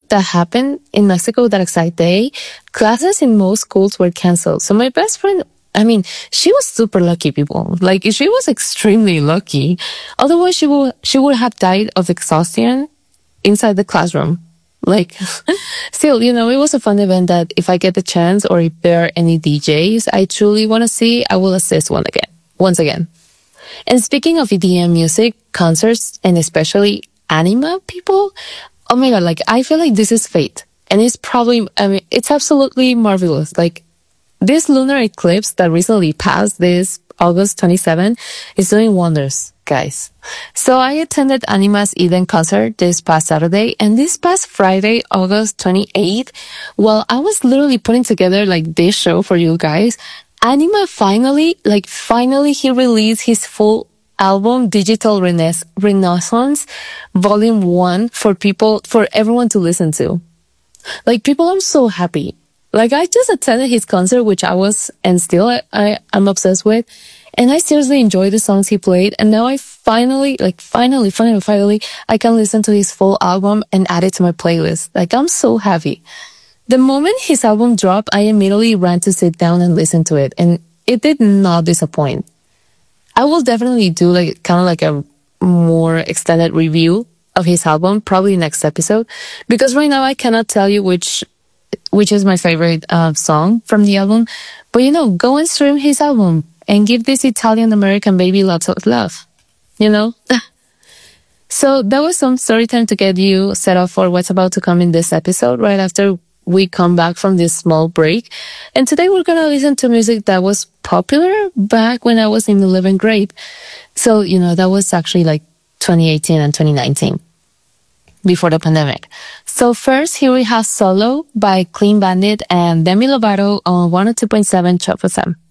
that happened in Mexico that exact day, classes in most schools were canceled. So my best friend, I mean, she was super lucky, people. Like, she was extremely lucky. Otherwise, she would have died of exhaustion inside the classroom. Like, still, it was a fun event that if I get the chance or if there are any DJs I truly want to see, I will assist once again. And speaking of EDM music, concerts, and especially anime people, oh my God, like, I feel like this is fate. And it's probably, it's absolutely marvelous. Like, this lunar eclipse that recently passed this August 27 is doing wonders, guys. So I attended Anima's Eden concert this past Saturday, and this past Friday, August 28th, while I was literally putting together like this show for you guys, Anima finally he released his full album Digital Renaissance Volume 1 for everyone to listen to. Like, people, I'm so happy. Like, I just attended his concert, which I was, and still I'm obsessed with. And I seriously enjoyed the songs he played. And now I finally, I can listen to his full album and add it to my playlist. Like, I'm so happy. The moment his album dropped, I immediately ran to sit down and listen to it. And it did not disappoint. I will definitely do kind of like a more extended review of his album, probably next episode. Because right now I cannot tell you which is my favorite song from the album. But go and stream his album and give this Italian American baby lots of love. So that was some story time to get you set up for what's about to come in this episode right after we come back from this small break. And today we're going to listen to music that was popular back when I was in 11th grade. So, that was actually like 2018 and 2019. Before the pandemic. So first, here we have Solo by Clean Bandit and Demi Lovato on 102.7 Chop FM.